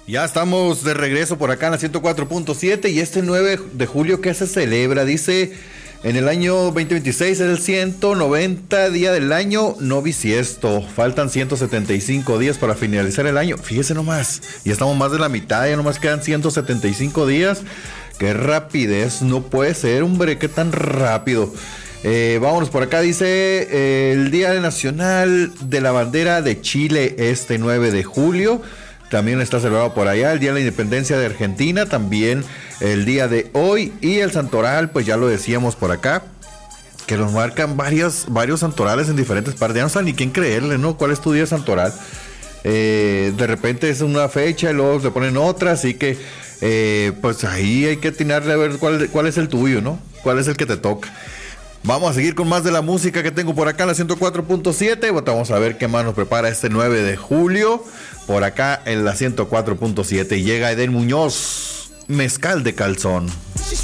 Ya estamos de regreso por acá en la 104.7 y este 9 de julio, ¿qué se celebra? Dice, en el año 2026 es el 190 día del año no bisiesto. Faltan 175 días para finalizar el año. Fíjese nomás, ya estamos más de la mitad, ya nomás quedan 175 días. Qué rapidez, no puede ser, hombre, qué tan rápido. Vámonos por acá, dice el Día Nacional de la Bandera de Chile este 9 de julio. También está celebrado por allá el Día de la Independencia de Argentina, también el día de hoy. Y el santoral, pues ya lo decíamos por acá, que nos marcan varios santorales en diferentes partes. Ya no saben ni quién creerle, ¿no? ¿Cuál es tu día santoral? De repente es una fecha y luego se ponen otra, así que pues ahí hay que atinarle a ver cuál es el tuyo, ¿no? ¿Cuál es el que te toca? Vamos a seguir con más de la música que tengo por acá en la 104.7. Vamos a ver qué más nos prepara este 9 de julio por acá en la 104.7. Y llega Eden Muñoz, Mezcal de Calzón.